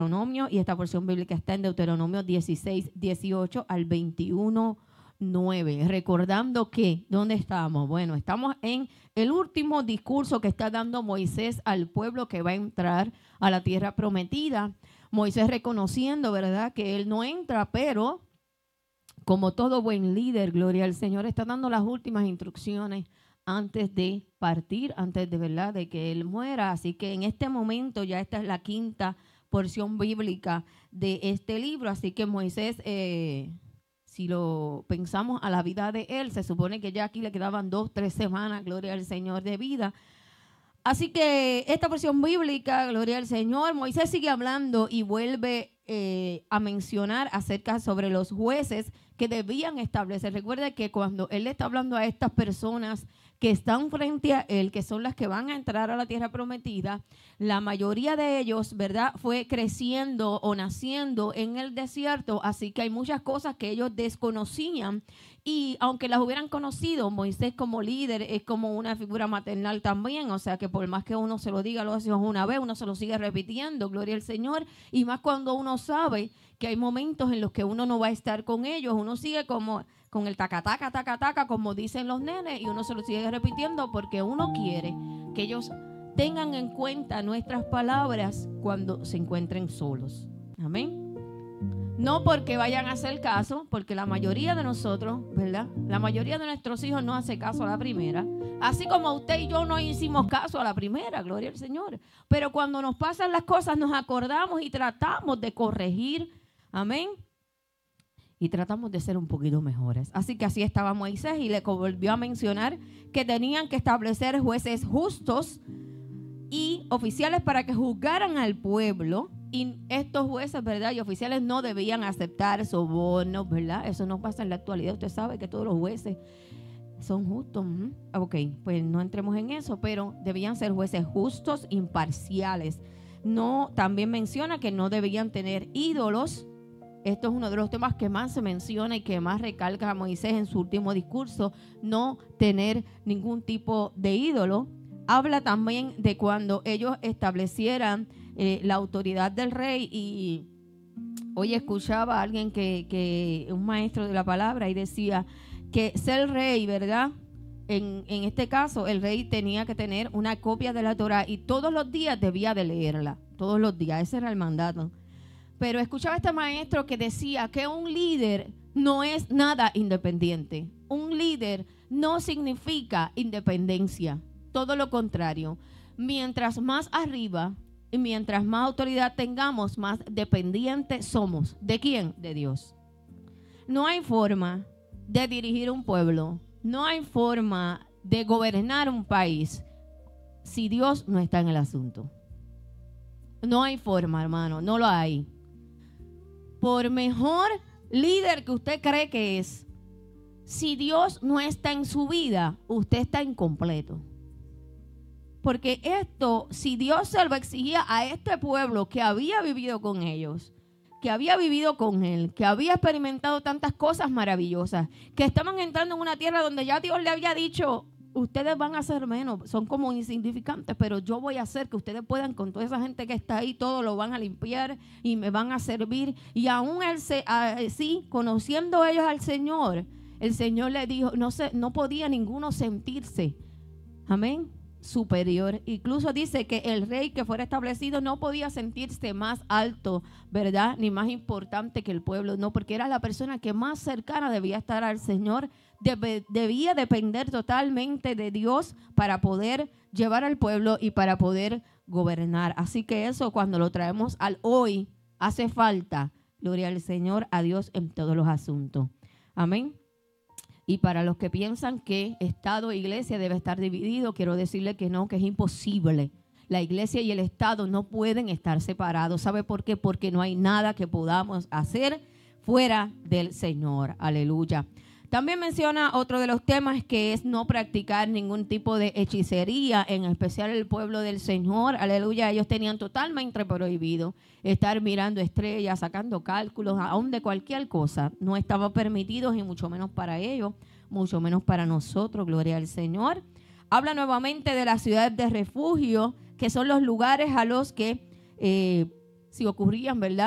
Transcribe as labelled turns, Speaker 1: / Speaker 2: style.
Speaker 1: Deuteronomio, y esta porción bíblica está en Deuteronomio 16, 18 al 21, 9. Recordando que, ¿dónde estamos? Bueno, estamos en el último discurso que está dando Moisés al pueblo que va a entrar a la tierra prometida. Moisés reconociendo, ¿verdad?, que él no entra, pero como todo buen líder, gloria al Señor, está dando las últimas instrucciones antes de partir, antes de, ¿verdad?, de que él muera. Así que en este momento ya esta es la quinta porción bíblica de este libro. Así que Moisés, si lo pensamos a la vida de él, se supone que ya aquí le quedaban 2, 3 semanas, gloria al Señor, de vida. Así que esta porción bíblica, gloria al Señor, Moisés sigue hablando y vuelve a mencionar acerca sobre los jueces que debían establecer. Recuerde que cuando él le está hablando a estas personas que están frente a él, que son las que van a entrar a la tierra prometida, la mayoría de ellos, ¿verdad?, fue creciendo o naciendo en el desierto, así que hay muchas cosas que ellos desconocían. Y aunque las hubieran conocido, Moisés como líder es como una figura maternal también, o sea que por más que uno se lo diga lo hace una vez, uno se lo sigue repitiendo, gloria al Señor, y más cuando uno sabe que hay momentos en los que uno no va a estar con ellos, uno sigue como con el taca, taca, taca, taca, como dicen los nenes, y uno se lo sigue repitiendo porque uno quiere que ellos tengan en cuenta nuestras palabras cuando se encuentren solos. Amén. No porque vayan a hacer caso, porque la mayoría de nosotros, ¿verdad?, la mayoría de nuestros hijos no hace caso a la primera, así como usted y yo no hicimos caso a la primera, gloria al Señor. Pero cuando nos pasan las cosas nos acordamos y tratamos de corregir, amén, y tratamos de ser un poquito mejores. Así que así estaba Moisés y le volvió a mencionar que tenían que establecer jueces justos y oficiales para que juzgaran al pueblo. Y estos jueces, ¿verdad?, y oficiales no debían aceptar sobornos, ¿verdad? Eso no pasa en la actualidad. Usted sabe que todos los jueces son justos. Ok, pues no entremos en eso, pero debían ser jueces justos, imparciales. No, también menciona que no debían tener ídolos. Esto es uno de los temas que más se menciona y que más recalca Moisés en su último discurso, no tener ningún tipo de ídolo. Habla también de cuando ellos establecieran la autoridad del rey, y hoy escuchaba a alguien que un maestro de la palabra, y decía que ser rey, ¿verdad? En este caso, el rey tenía que tener una copia de la Torá y todos los días debía de leerla, todos los días, ese era el mandato. Pero escuchaba a este maestro que decía que un líder no es nada independiente. Un líder no significa independencia, todo lo contrario. Mientras más arriba y mientras más autoridad tengamos, más dependientes somos. ¿De quién? De Dios. No hay forma de dirigir un pueblo, no hay forma de gobernar un país si Dios no está en el asunto. No hay forma, hermano, no lo hay. Por mejor líder que usted cree que es, si Dios no está en su vida, usted está incompleto. Porque esto, si Dios se lo exigía a este pueblo que había vivido con ellos, que había vivido con él, que había experimentado tantas cosas maravillosas, que estaban entrando en una tierra donde ya Dios le había dicho, ustedes van a ser menos, son como insignificantes, pero yo voy a hacer que ustedes puedan, con toda esa gente que está ahí, todo lo van a limpiar y me van a servir. Y aún él sí, conociendo ellos al Señor, el Señor le dijo, no podía ninguno sentirse, amén, superior. Incluso dice que el rey que fuera establecido no podía sentirse más alto, ¿verdad?, ni más importante que el pueblo, no, porque era la persona que más cercana debía estar al Señor, debía depender totalmente de Dios para poder llevar al pueblo y para poder gobernar. Así que eso, cuando lo traemos al hoy, hace falta, gloria al Señor, a Dios en todos los asuntos. Amén. Y para los que piensan que Estado e iglesia debe estar dividido, quiero decirle que no, que es imposible. La iglesia y el Estado no pueden estar separados. ¿Sabe por qué? Porque no hay nada que podamos hacer fuera del Señor. Aleluya. También menciona otro de los temas, que es no practicar ningún tipo de hechicería, en especial el pueblo del Señor. Aleluya. Ellos tenían totalmente prohibido estar mirando estrellas, sacando cálculos, aún de cualquier cosa. No estaba permitido, y mucho menos para ellos, mucho menos para nosotros. Gloria al Señor. Habla nuevamente de las ciudades de refugio, que son los lugares a los que si ocurrían, ¿verdad?